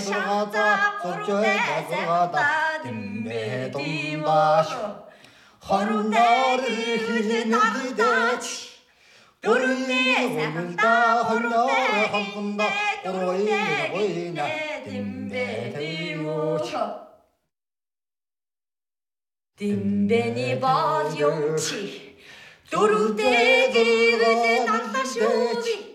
Шанза гурвэ зэгта дэмбэ димош хорноор хилэнэгдэж дөрүнээ сайханда хорноор холгондо дөрүнээ дэмбэ димош дэмбэний бол юм чи дөрүдээ гэрэл надаш үгүй